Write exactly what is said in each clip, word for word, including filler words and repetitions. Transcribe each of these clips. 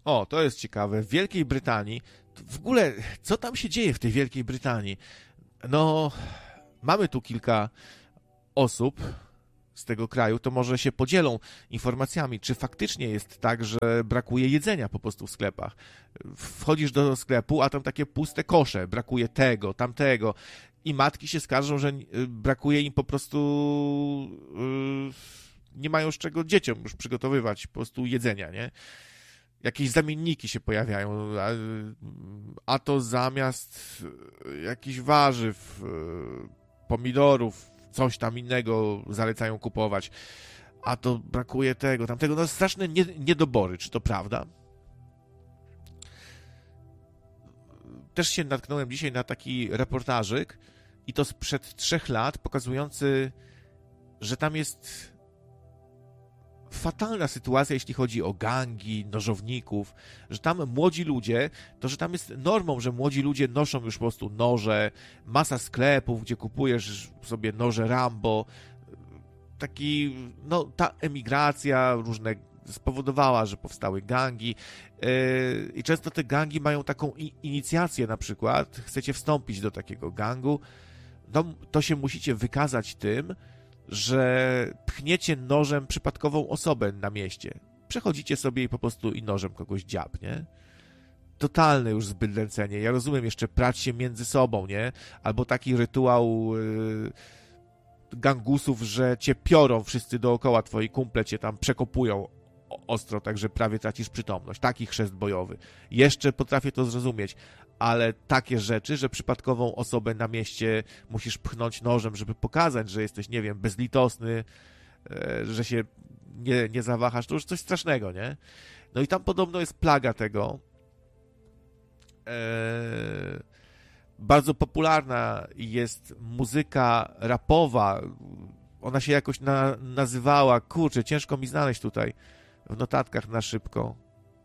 O, to jest ciekawe. W Wielkiej Brytanii, w ogóle, co tam się dzieje w tej Wielkiej Brytanii? No, mamy tu kilka osób z tego kraju, to może się podzielą informacjami, czy faktycznie jest tak, że brakuje jedzenia po prostu w sklepach. Wchodzisz do sklepu, a tam takie puste kosze, brakuje tego, tamtego i matki się skarżą, że brakuje im po prostu, nie mają z czego dzieciom już przygotowywać po prostu jedzenia, nie? Jakieś zamienniki się pojawiają, a, a to zamiast jakichś warzyw, pomidorów, coś tam innego zalecają kupować, a to brakuje tego, tamtego, no straszne nie, niedobory, czy to prawda? Też się natknąłem dzisiaj na taki reportażyk i to sprzed trzech lat, pokazujący, że tam jest fatalna sytuacja, jeśli chodzi o gangi, nożowników, że tam młodzi ludzie, to że tam jest normą, że młodzi ludzie noszą już po prostu noże, masa sklepów, gdzie kupujesz sobie noże Rambo. Taki, no ta emigracja różne spowodowała, że powstały gangi yy, i często te gangi mają taką inicjację na przykład, chcecie wstąpić do takiego gangu, no, to się musicie wykazać tym, że pchniecie nożem przypadkową osobę na mieście. Przechodzicie sobie i po prostu i nożem kogoś dziab, nie? Totalne już zbydlęcenie. Ja rozumiem jeszcze prać się między sobą, nie? Albo taki rytuał yy, gangusów, że cię piorą wszyscy dookoła, twoi kumple cię tam przekopują ostro, tak że prawie tracisz przytomność. Taki chrzest bojowy. Jeszcze potrafię to zrozumieć, ale takie rzeczy, że przypadkową osobę na mieście musisz pchnąć nożem, żeby pokazać, że jesteś, nie wiem, bezlitosny, że się nie, nie zawahasz, to już coś strasznego, nie? No i tam podobno jest plaga tego. Eee, bardzo popularna jest muzyka rapowa. Ona się jakoś na, nazywała, kurczę, ciężko mi znaleźć tutaj w notatkach na szybko.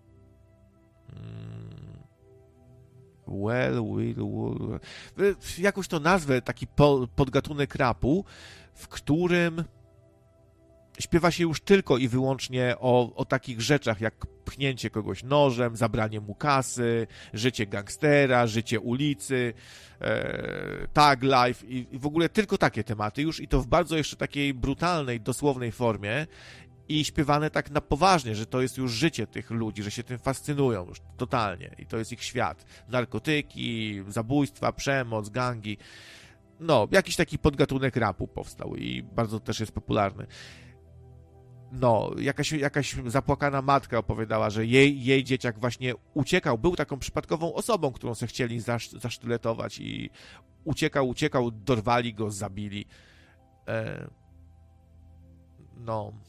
Hmm. Well, will, will. Jakąś to nazwę, taki po, podgatunek rapu, w którym śpiewa się już tylko i wyłącznie o, o takich rzeczach jak pchnięcie kogoś nożem, zabranie mu kasy, życie gangstera, życie ulicy, e, tag life i, i w ogóle tylko takie tematy już i to w bardzo jeszcze takiej brutalnej, dosłownej formie i śpiewane tak na poważnie, że to jest już życie tych ludzi, że się tym fascynują już totalnie i to jest ich świat. Narkotyki, zabójstwa, przemoc, gangi. No, jakiś taki podgatunek rapu powstał i bardzo też jest popularny. No, jakaś, jakaś zapłakana matka opowiadała, że jej, jej dzieciak właśnie uciekał, był taką przypadkową osobą, którą se chcieli zasz, zasztyletować i uciekał, uciekał, dorwali go, zabili. E... No...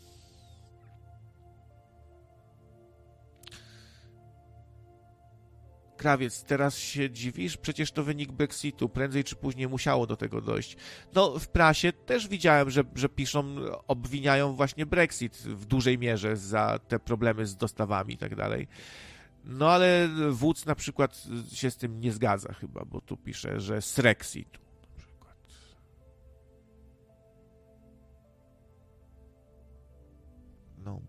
Krawiec, teraz się dziwisz? Przecież to wynik Brexitu. Prędzej czy później musiało do tego dojść. No, w prasie też widziałem, że, że piszą, obwiniają właśnie Brexit w dużej mierze za te problemy z dostawami i tak dalej. No, ale wódz na przykład się z tym nie zgadza chyba, bo tu pisze, że z Rexitu na przykład. No.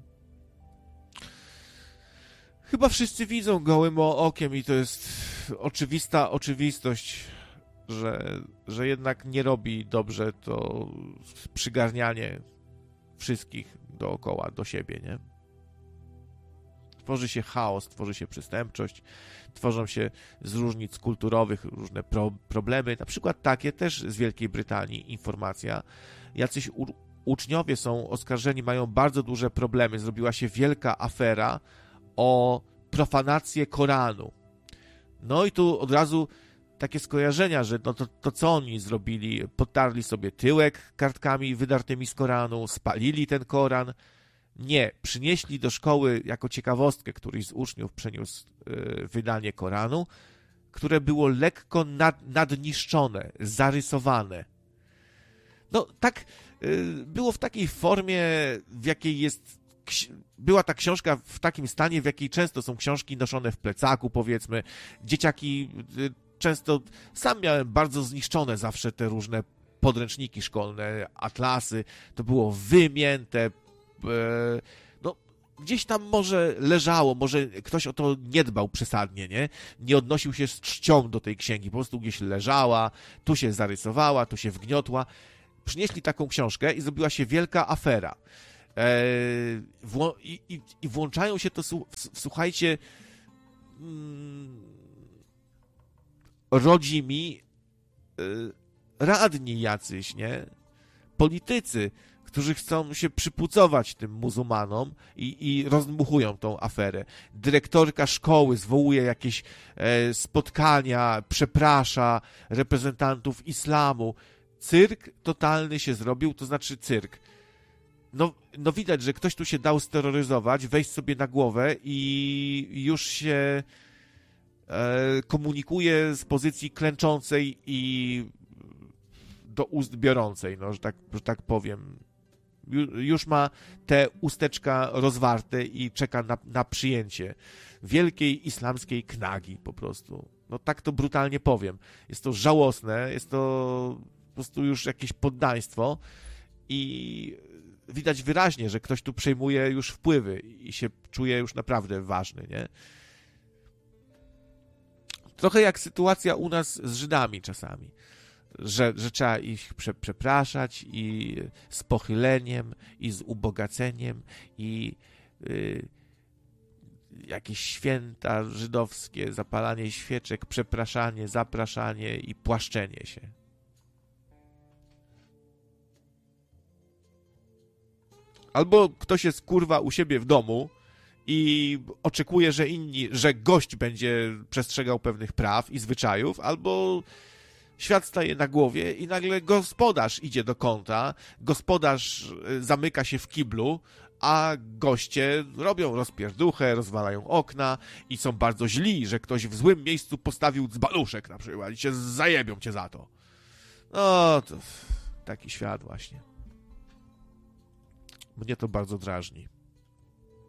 Chyba wszyscy widzą gołym okiem i to jest oczywista oczywistość, że, że jednak nie robi dobrze to przygarnianie wszystkich dookoła do siebie, nie? Tworzy się chaos, tworzy się przestępczość, tworzą się z różnic kulturowych różne pro, problemy, na przykład takie też z Wielkiej Brytanii, informacja, jacyś u, uczniowie są oskarżeni, mają bardzo duże problemy, zrobiła się wielka afera o profanację Koranu. No i tu od razu takie skojarzenia, że no to, to co oni zrobili? Potarli sobie tyłek kartkami wydartymi z Koranu, spalili ten Koran. Nie, przynieśli do szkoły jako ciekawostkę, któryś z uczniów przyniósł yy, wydanie Koranu, które było lekko nad, nadniszczone, zarysowane. No tak, yy, było w takiej formie, w jakiej jest była ta książka w takim stanie, w jakiej często są książki noszone w plecaku, powiedzmy. Dzieciaki często, sam miałem bardzo zniszczone zawsze te różne podręczniki szkolne, atlasy, to było wymięte, no gdzieś tam może leżało, może ktoś o to nie dbał przesadnie, nie? Nie odnosił się z czcią do tej księgi, po prostu gdzieś leżała, tu się zarysowała, tu się wgniotła. Przynieśli taką książkę i zrobiła się wielka afera. Eee, wło- i, i, I włączają się to, słuchajcie, mm, rodzimi y, radni jacyś, nie? Politycy, którzy chcą się przypucować tym muzułmanom i, i rozdmuchują tą aferę. Dyrektorka szkoły zwołuje jakieś e, spotkania, przeprasza reprezentantów islamu. Cyrk totalny się zrobił, to znaczy cyrk. No, no widać, że ktoś tu się dał steroryzować, wejść sobie na głowę i już się e, komunikuje z pozycji klęczącej i do ust biorącej, no, że tak, że tak powiem. Już ma te usteczka rozwarte i czeka na, na przyjęcie wielkiej islamskiej knagi po prostu. No tak to brutalnie powiem. Jest to żałosne, jest to po prostu już jakieś poddaństwo i widać wyraźnie, że ktoś tu przejmuje już wpływy i się czuje już naprawdę ważny, nie? Trochę jak sytuacja u nas z Żydami czasami. Że, że trzeba ich prze, przepraszać i z pochyleniem, i z ubogaceniem, i y, jakieś święta żydowskie, zapalanie świeczek, przepraszanie, zapraszanie i płaszczenie się. Albo ktoś jest kurwa u siebie w domu i oczekuje, że inni, że gość będzie przestrzegał pewnych praw i zwyczajów, albo świat staje na głowie i nagle gospodarz idzie do kąta, gospodarz zamyka się w kiblu, a goście robią rozpierduchę, rozwalają okna i są bardzo źli, że ktoś w złym miejscu postawił dzbaluszek na przykład i cię zajebią cię za to. No, to taki świat właśnie. Mnie to bardzo drażni.